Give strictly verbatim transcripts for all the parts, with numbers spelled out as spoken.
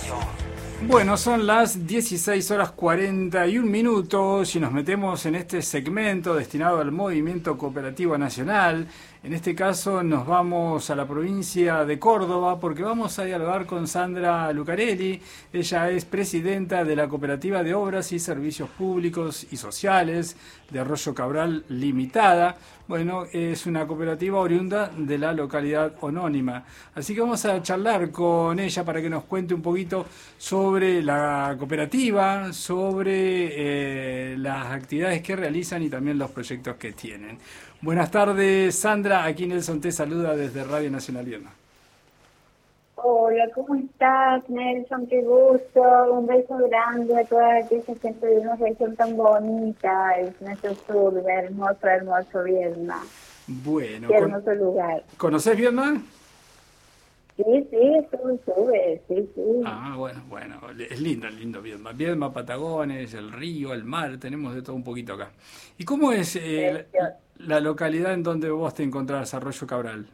Bueno, son las dieciséis horas cuarenta y un minutos y nos metemos en este segmento destinado al Movimiento Cooperativo Nacional. En este caso nos vamos a la provincia de Córdoba porque vamos a dialogar con Sandra Lucarelli. Ella es presidenta de la Cooperativa de Obras y Servicios Públicos y Sociales de Arroyo Cabral Limitada. Bueno, es una cooperativa oriunda de la localidad homónima. Así que vamos a charlar con ella para que nos cuente un poquito sobre la cooperativa, sobre eh, las actividades que realizan y también los proyectos que tienen. Buenas tardes, Sandra. Aquí Nelson te saluda desde Radio Nacional Viedma. Hola, ¿cómo estás, Nelson? Qué gusto. Un beso grande a toda esa gente de una región tan bonita, es nuestro sur, hermoso, hermoso Viedma. Bueno. Qué hermoso con... lugar. ¿Conoces Viedma? Sí, sí, estuve, estuve, sí, sí. Ah, bueno, bueno, es lindo, lindo Viedma. Viedma, Patagones, el río, el mar, tenemos de todo un poquito acá. ¿Y cómo es eh, la, la localidad en donde vos te encontrás, Arroyo Cabral?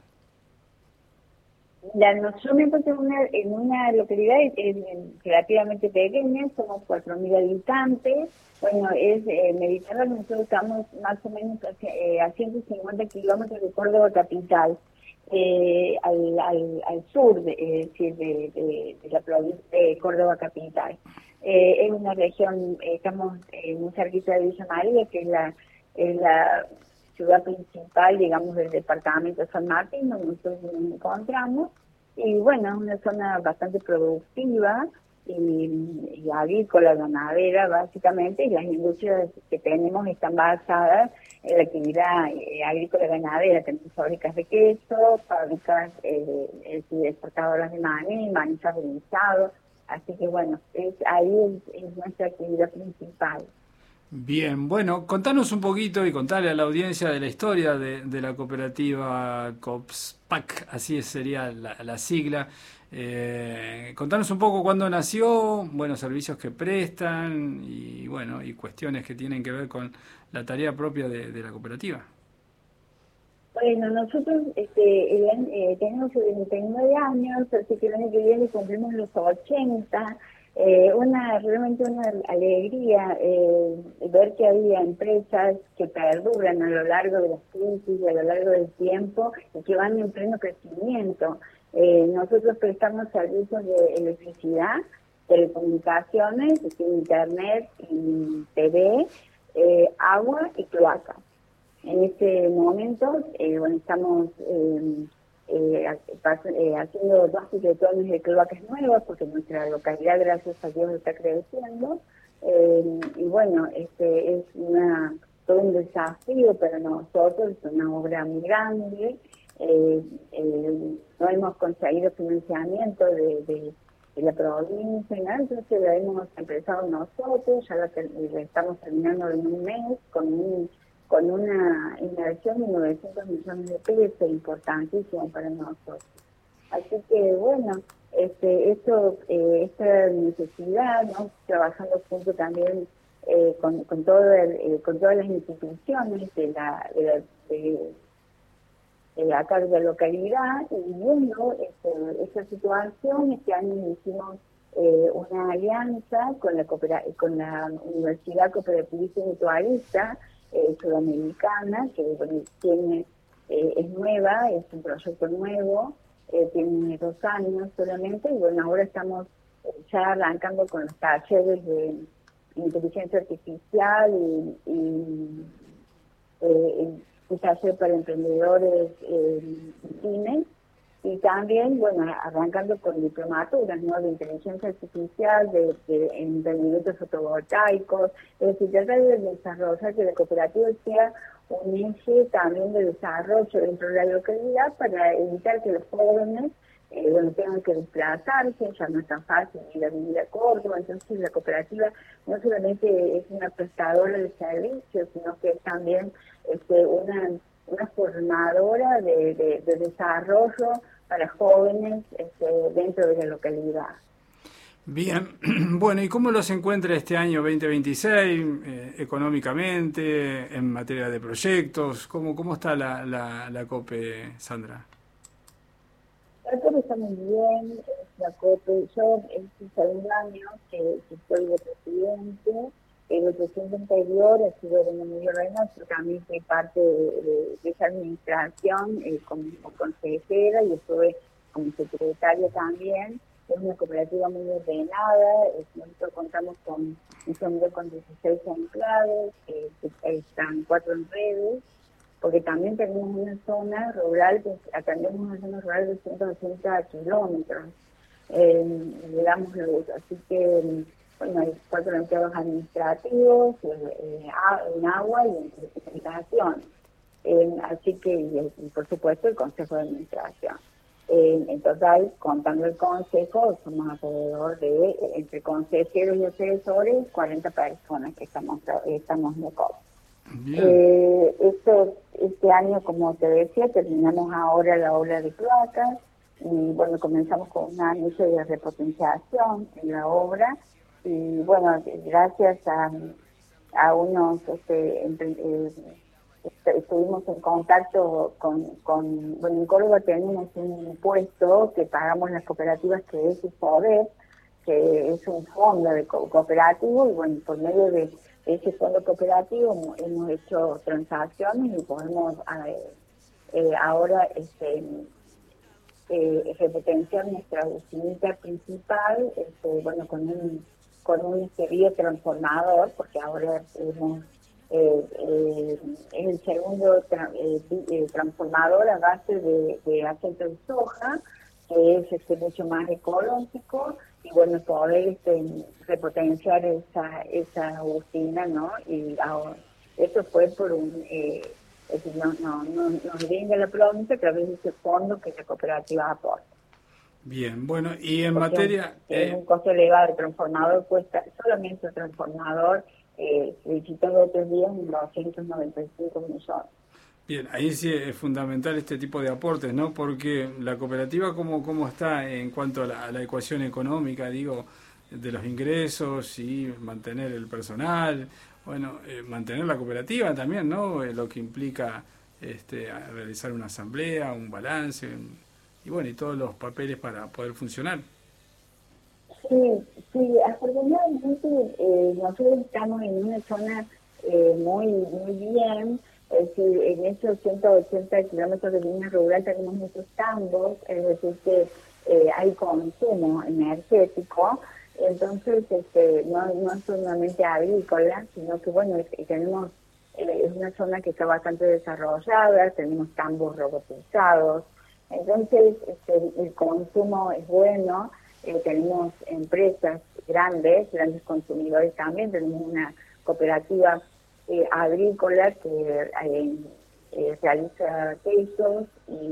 La, no, yo me encuentro en una, en una localidad eh, relativamente pequeña, somos cuatro mil habitantes. Bueno, es eh, Mediterráneo, nosotros estamos más o menos a, eh, a ciento cincuenta kilómetros de Córdoba capital, eh, al, al, al sur de, eh, de, de, de la provincia de Córdoba capital. Eh, es una región, eh, estamos eh, muy cerquita de Villa María, que es la, es la ciudad principal, digamos, del departamento de San Martín, donde nosotros nos encontramos. Y bueno, es una zona bastante productiva y, y agrícola, ganadera, básicamente, y las industrias que tenemos están basadas en la actividad eh, agrícola ganadera. Tenemos fábricas de queso, fábricas eh, exportadoras de maní, maní saborizado. Así que bueno, es, ahí es, es nuestra actividad principal. Bien, bueno, contanos un poquito y contarle a la audiencia de la historia de, de la cooperativa COPSPAC, así sería la, la sigla. Eh, contanos un poco cuándo nació, buenos servicios que prestan y bueno, y cuestiones que tienen que ver con la tarea propia de, de la cooperativa. Bueno, nosotros este, el, eh, tenemos setenta y nueve años, así que el año que viene cumplimos los ochenta. Eh, una realmente una alegría eh, ver que había empresas que perduran a lo largo de las crisis y a lo largo del tiempo y que van en pleno crecimiento. Eh, nosotros prestamos servicios de electricidad, telecomunicaciones, internet, y T V, eh, agua y cloaca. En este momento, eh, bueno, estamos eh, Eh, eh, haciendo dos ciclotones de cloacas nuevas porque nuestra localidad, gracias a Dios, está creciendo. Eh, y bueno, este es una todo un desafío para nosotros, es una obra muy grande. Eh, eh, no hemos conseguido financiamiento de, de, de la provincia, ¿no? Entonces la hemos empezado nosotros, ya la, la estamos terminando en un mes con un con una inversión de novecientos millones de pesos, importantísimo para nosotros. Así que, bueno, este, esto, eh, esta necesidad, ¿no? Trabajando junto también eh, con, con, todo el, eh, con todas las instituciones de la, de la, de, de acá de la localidad, y viendo este, esta situación, este año hicimos eh, una alianza con la, con la Universidad Cooperativista y Mutualista, Eh, sudamericana, que bueno, tiene eh, es nueva, es un proyecto nuevo, eh, tiene dos años solamente, y bueno, ahora estamos eh, ya arrancando con los talleres de inteligencia artificial y, y eh, un taller para emprendedores eh, y pymes, y también, bueno, arrancando con diplomaturas, ¿no?, de inteligencia artificial, de, de emprendimientos fotovoltaicos, es decir, tratar de desarrollar que la cooperativa sea un eje también de desarrollo dentro de la localidad para evitar que los jóvenes eh, bueno, tengan que desplazarse, ya no es tan fácil ir a vivir a Córdoba. Entonces la cooperativa no solamente es una prestadora de servicios, sino que es también este, una una formadora de, de, de desarrollo para jóvenes este, dentro de la localidad. Bien, bueno, ¿y cómo los encuentra este año veinte veintiséis eh, económicamente, en materia de proyectos? ¿Cómo, cómo está la, la, la COPE, Sandra? La COPE está muy bien, la COPE. Yo es el segundo año que, que estoy de presidente. El presidente anterior ha sido de Emilio Reynoso, yo también soy parte de, de, de esa administración eh, como, como consejera y estuve como secretaria también. Es una cooperativa muy ordenada, es, nosotros contamos con un sombrero con dieciséis enclaves, eh, están cuatro en redes, porque también tenemos una zona rural, que atendemos una zona rural de ciento ochenta kilómetros, eh, digamos, así que, bueno, hay cuatro empleados administrativos, eh, en agua y en certificación, eh, así que, y, y por supuesto, el Consejo de Administración. Eh, en total, contando el consejo, somos alrededor de, entre consejeros y asesores, cuarenta personas que estamos, estamos en la COP. Eh, esto, este año, como te decía, terminamos ahora la obra de cloacas y bueno, comenzamos con un anuncio de repotenciación en la obra y bueno, gracias a, a unos este, entre, eh, estuvimos en contacto con, con, bueno, en Córdoba tenemos un impuesto que pagamos las cooperativas que es SUFODEP, que es un fondo de co cooperativo, y bueno, por medio de ese fondo cooperativo hemos, hemos hecho transacciones y podemos eh, eh, ahora este, eh, repotenciar nuestra usinita principal, este, bueno, con un, con un este, biotransformador, porque ahora hemos Eh, eh, es el segundo tra eh, eh, transformador a base de, de aceite de soja, que es este, mucho más ecológico, y bueno, poder este, repotenciar esa, esa usina, ¿no? Y ahora, eso fue por un, eh, es decir, no, no, no, nos brinda la provincia a través de ese fondo que la cooperativa aporta. Bien, bueno, y en Porque materia... Un, eh, eh... un costo elevado, el transformador cuesta, solamente el transformador, Eh, visitó los otros días en doscientos noventa y cinco millones. Bien, ahí sí es fundamental este tipo de aportes, ¿no? Porque la cooperativa, ¿cómo, cómo está en cuanto a la, a la ecuación económica, digo, de los ingresos y mantener el personal? Bueno, eh, mantener la cooperativa también, ¿no? Eh, lo que implica este, realizar una asamblea, un balance, y bueno, y todos los papeles para poder funcionar. Sí, sí, afortunadamente eh, nosotros estamos en una zona eh, muy muy bien, es decir, en esos ciento ochenta kilómetros de línea rural tenemos muchos tambos, es decir, que eh, hay consumo energético, entonces este, no, no es solamente agrícola, sino que bueno, es, tenemos, eh, es una zona que está bastante desarrollada, tenemos tambos robotizados, entonces este, el consumo es bueno. Eh, tenemos empresas grandes, grandes consumidores también, tenemos una cooperativa eh, agrícola que eh, eh, realiza quesos y,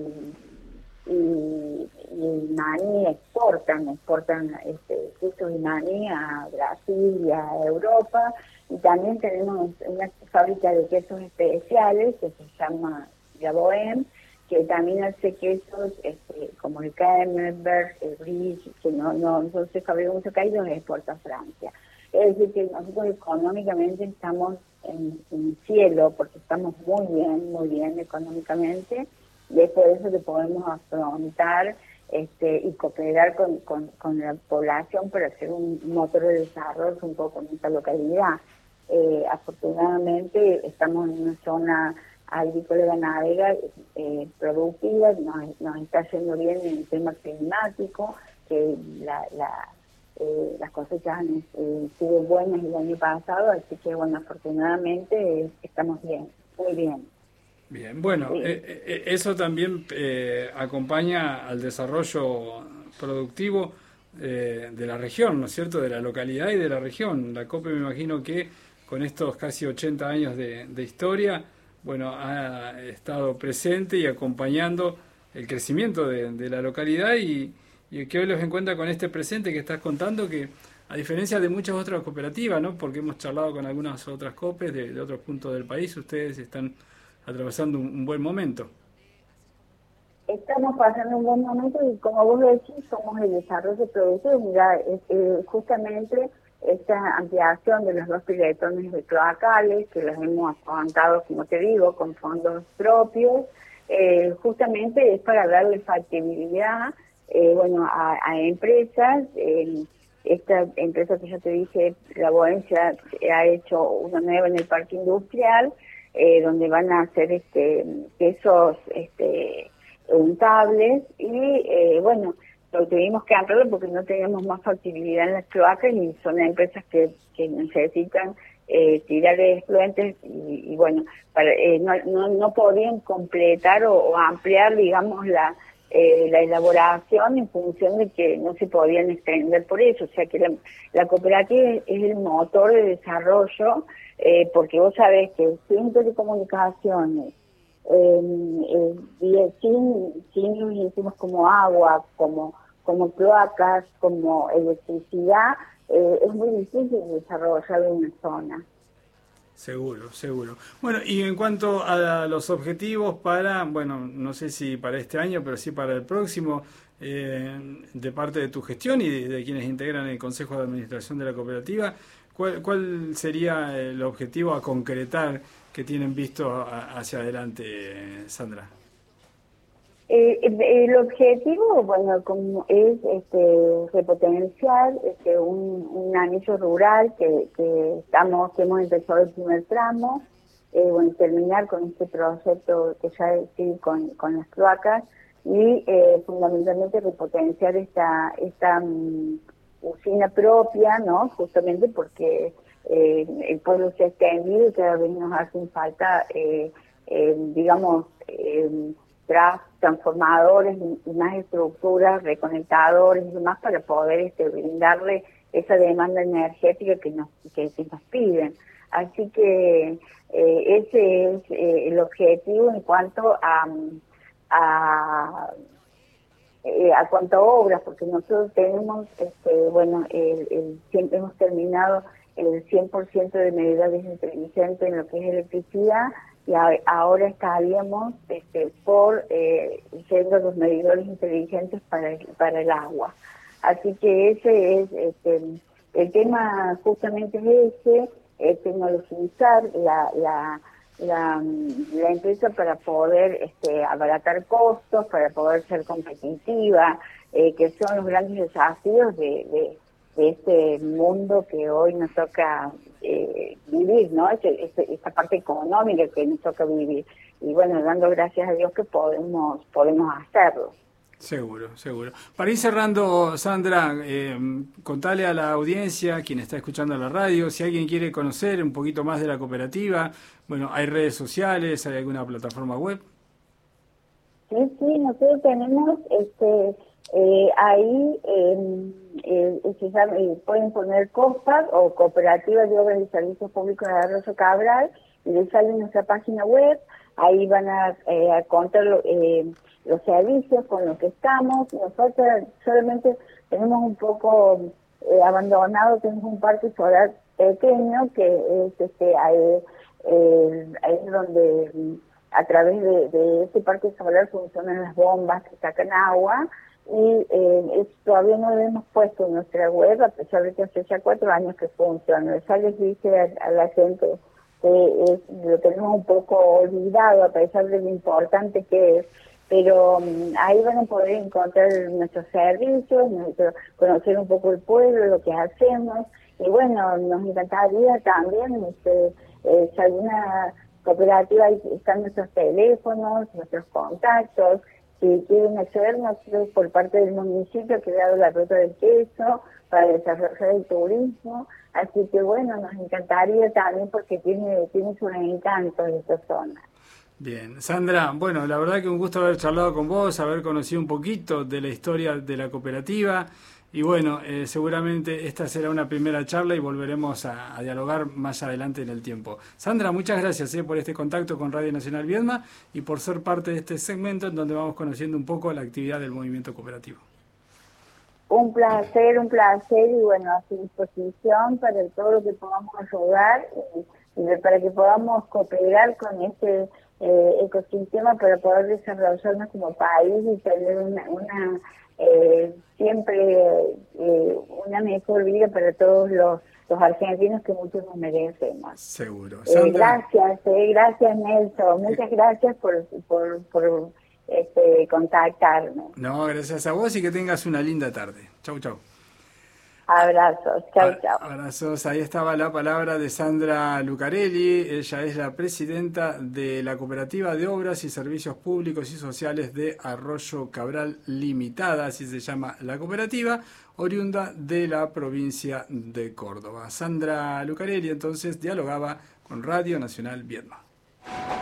y, y maní, exportan, exportan este, quesos y maní a Brasil y a Europa, y también tenemos una fábrica de quesos especiales que se llama La Bohème, que también hace quesos este, como el Camembert, el Brie, que no, no, no se fabrica mucho acá y los exporta a Francia. Es decir, que nosotros económicamente estamos en, en cielo, porque estamos muy bien, muy bien económicamente, y es por eso que podemos afrontar este, y cooperar con, con, con la población para hacer un motor de desarrollo un poco en esta localidad. Eh, afortunadamente estamos en una zona agrícola ganadera eh, productiva, nos, nos está yendo bien en el tema climático, que la, la, eh, las cosechas han eh, sido buenas el año pasado, así que bueno, afortunadamente eh, estamos bien, muy bien. Bien, bueno, sí. eh, eh, eso también eh, acompaña al desarrollo productivo eh, de la región, ¿no es cierto?, de la localidad y de la región. La COPE, me imagino que con estos casi ochenta años de, de historia, bueno, ha estado presente y acompañando el crecimiento de, de la localidad y, y que hoy los encuentra con este presente que estás contando, que a diferencia de muchas otras cooperativas, ¿no? Porque hemos charlado con algunas otras COPEs de, de otros puntos del país, ustedes están atravesando un, un buen momento. Estamos pasando un buen momento y como vos decís, somos el desarrollo productivo. Mira, es, eh, justamente esta ampliación de los dos piletones de cloacales, que los hemos afrontado, como te digo, con fondos propios, eh, justamente es para darle factibilidad eh, bueno, a, a empresas. Eh, esta empresa que yo te dije, la Boencia, ha hecho una nueva en el parque industrial, eh, donde van a hacer este quesos este, untables y, eh, bueno, lo tuvimos que ampliarlo porque no teníamos más factibilidad en las cloacas y son empresas que, que necesitan eh, tirar efluentes y, y bueno, para, eh, no, no, no podían completar o, o ampliar, digamos, la, eh, la elaboración en función de que no se podían extender por eso. O sea que la, la cooperativa es, es el motor de desarrollo, eh, porque vos sabés que sin telecomunicaciones, Eh, eh, y sin, sin los insumos como agua, como, como cloacas, como electricidad, eh, es muy difícil desarrollar una zona. Seguro, seguro. Bueno, y en cuanto a los objetivos para, bueno, no sé si para este año, pero sí para el próximo, eh, de parte de tu gestión y de, de quienes integran el Consejo de Administración de la cooperativa, ¿cuál, cuál sería el objetivo a concretar que tienen visto a, hacia adelante, Sandra? Eh, el objetivo, bueno, como es este, repotenciar este, un, un anillo rural que, que estamos, que hemos empezado el primer tramo, eh, bueno, terminar con este proyecto que ya sí con, con las cloacas y eh, fundamentalmente repotenciar esta esta um, usina propia, ¿no? Justamente porque eh, el pueblo se ha extendido y cada vez nos hacen falta, eh, eh, digamos, eh, transformadores y más estructuras, reconectadores y demás para poder este, brindarle esa demanda energética que nos, que, que nos piden. Así que eh, ese es eh, el objetivo en cuanto a, a, eh, a cuanto a obras, porque nosotros tenemos, este, bueno, el, el, siempre hemos terminado el cien por ciento de medidores inteligentes en lo que es electricidad, y a, ahora estaríamos este, por eh, siendo los medidores inteligentes para el, para el agua. Así que ese es este, el tema, justamente es ese, eh, tecnologizar la, la, la, la empresa para poder este, abaratar costos, para poder ser competitiva, eh, que son los grandes desafíos de, de de este mundo que hoy nos toca eh, vivir, ¿no? Este, este, esta parte económica que nos toca vivir. Y bueno, dando gracias a Dios que podemos podemos hacerlo. Seguro, seguro. Para ir cerrando, Sandra, eh, contale a la audiencia, quien está escuchando la radio, si alguien quiere conocer un poquito más de la cooperativa, bueno, ¿hay redes sociales, hay alguna plataforma web? Sí, sí, nosotros tenemos este eh, ahí eh, eh, se llama, eh, pueden poner COSPAC o Cooperativa de Obras y Servicios Públicos de Arroyo Cabral y les sale nuestra página web, ahí van a, eh, a contar lo, eh, los servicios con los que estamos. Nosotros solamente tenemos un poco eh, abandonado, tenemos un parque solar pequeño que es este ahí, eh, ahí es donde a través de, de este parque solar funcionan las bombas que sacan agua y eh, es, todavía no lo hemos puesto en nuestra web, a pesar de que hace ya cuatro años que funciona. Ya les dije a, a la gente que es, lo tenemos un poco olvidado a pesar de lo importante que es, pero um, ahí van a poder encontrar nuestros servicios, nuestro, conocer un poco el pueblo, lo que hacemos, y bueno, nos encantaría también, este, eh, si alguna cooperativa, ahí están nuestros teléfonos, nuestros contactos. Si quieren acceder, nosotros por parte del municipio ha creado la ruta del queso para desarrollar el turismo, así que bueno, nos encantaría también porque tiene, tiene su encanto en esta zona. Bien, Sandra, bueno, la verdad que un gusto haber charlado con vos, haber conocido un poquito de la historia de la cooperativa. Y bueno, eh, seguramente esta será una primera charla y volveremos a, a dialogar más adelante en el tiempo. Sandra, muchas gracias eh, por este contacto con Radio Nacional Viedma y por ser parte de este segmento en donde vamos conociendo un poco la actividad del movimiento cooperativo. Un placer, un placer y bueno, a su disposición para todo lo que podamos ayudar y, y para que podamos cooperar con este eh, ecosistema para poder desarrollarnos como país y tener una... una Eh, siempre eh, una mejor vida para todos los, los argentinos que muchos nos merecemos. Seguro. Eh, gracias, eh, gracias Nelson, muchas gracias por, por, por este, contactarme. No, gracias a vos y que tengas una linda tarde. Chau, chau. Abrazos, chau, chau. Abrazos, ahí estaba la palabra de Sandra Lucarelli, ella es la presidenta de la Cooperativa de Obras y Servicios Públicos y Sociales de Arroyo Cabral Limitada, así se llama la cooperativa, oriunda de la provincia de Córdoba. Sandra Lucarelli entonces dialogaba con Radio Nacional Viedma.